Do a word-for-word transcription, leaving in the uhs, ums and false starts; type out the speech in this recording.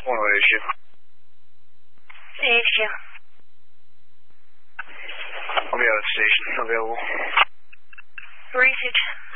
One oh eight issue. Issue. I'll be out at the station. Available. Research.